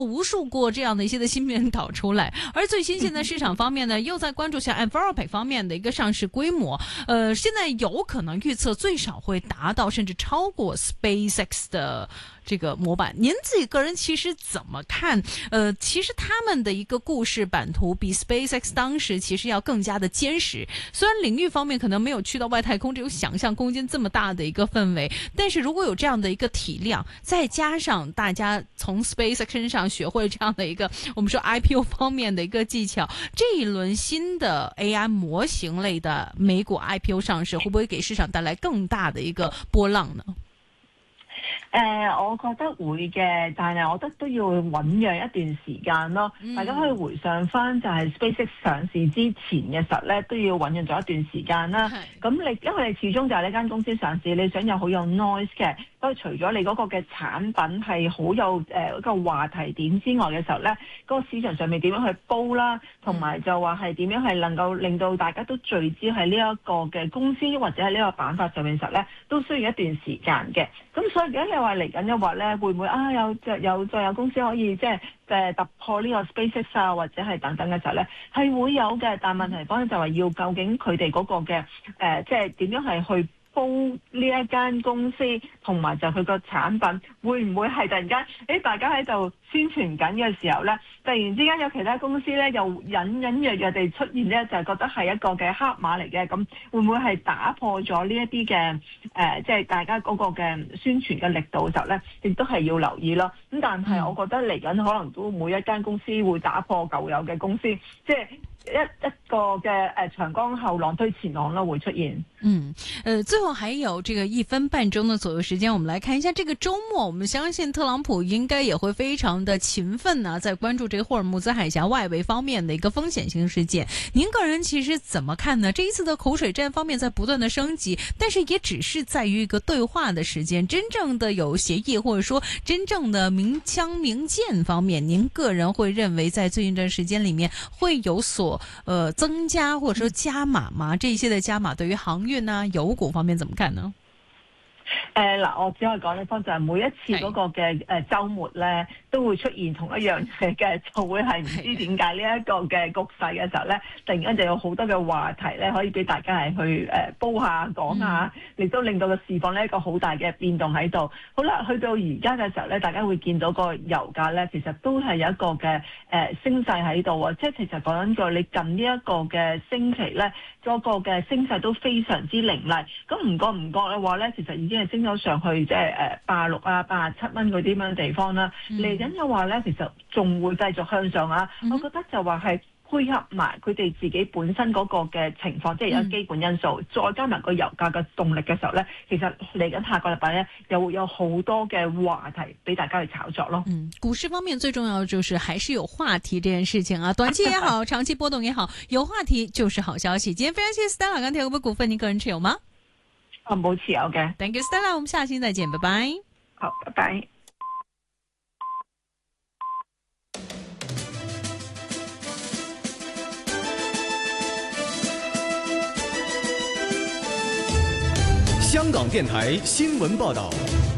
无数过这样的一些的芯片导出来，而最新现在市场方面呢，又在关注像 Anthropic 方面的一个上市规模，现在有可能预测最少会达到甚至超过 SpaceX 的这个模板。您自己个人其实怎么看？其实他们的一个故事版图比 SpaceX 当时其实要更加的坚实，虽然领域方面可能没有去到外太空这种想象空间这么大的一个氛围，但是如果有这样的一个体量，再加上大家从 SpaceX 身上学会这样的一个我们说 IPO 方面的一个技巧，这一輪新的 AI 模型類的美股 IPO 上市，會不會給市場帶來更大的一個波浪呢？ 我覺得會嘅，但係我覺得都要醞釀一段時間咯。大家可以回想翻就係 SpaceX 上市之前嘅時候咧，都要醞釀咗一段時間啦。咁因為你始終就係呢間公司上市，你想有好有 noise 嘅，所以除咗你嗰個嘅產品係好有一個話題點之外嘅時候咧，嗰個市場上面點樣去煲啦，同埋就話係點樣係能夠令到大家都聚焦喺呢一個嘅公司或者喺呢個板塊上面嘅時候咧，都需要一段時間嘅。咁所以如果你話嚟緊嘅話咧，會唔會再有公司可以即係突破呢個 SpaceX 啊，或者係等等嘅時候咧，係會有嘅。但問題方面就係要究竟佢哋嗰個嘅即係點樣係去煲呢一間公司，同埋就佢個產品會唔會係突然間大家喺度宣傳緊嘅時候咧，突然之間有其他公司咧又隱隱約約地出現咧，就係覺得係一個嘅黑馬嚟嘅，咁會唔會係打破咗呢一啲嘅即係大家嗰個嘅宣傳嘅力度嘅時候咧，亦都係要留意咯。咁但係我覺得嚟緊可能都每一間公司會打破舊有嘅公司，即係一個嘅長江後浪推前浪啦，會出現。 最後還有這個1分半鐘的左右時間，我們來看一下這個週末，我們相信特朗普應該也會非常的勤奮啊，在關注這個霍爾木茲海峽外圍方面的一個風險性事件。您個人其實怎麼看呢？這一次的口水戰方面在不斷的升級，但是也只是在於一個對話的時間，真正的有協議或者說真正的明槍明劍方面，您個人會認為在最近這段時間裡面會有所增加或者說加碼嗎？這一些的加碼對於航運啊、油股方面怎麼看呢？ 我只可以講呢方就係每一次嗰個嘅週末咧，都會出現同一樣嘢嘅，就會係唔知點解呢一個嘅局勢嘅時候咧，突然間就有好多嘅話題咧，可以俾大家係去煲下講下，亦都令到個市況呢一個好大嘅變動喺度。好啦，去到而家嘅時候咧，大家會見到個油價咧，其實都係有一個嘅升勢喺度啊！即係其實講緊句，你近呢一個嘅星期咧，嗰個嘅升勢都非常之凌厲。咁唔覺嘅話咧，其實已經係升咗上去，即係86啊、87蚊嗰啲咁樣地方啦。嚟緊嘅話咧，其實仲會繼續向上啊！我覺得就話係配合埋佢哋自己本身嗰個嘅情況，即係有基本因素，再加埋個油價嘅動力嘅時候咧，其實嚟緊下個禮拜咧，又會有好多嘅話題俾大家去炒作咯。 股市方面最重要的就是還是有話題這件事情啊，短期也好，長期波動也好，有話題就是好消息。今天非常謝謝 Stella 鋼鐵股份股份，你個人持有嗎？ 冇持有嘅。 Thank you Stella，我們下期再見，拜拜。 好，拜拜。 香港電台新聞報道。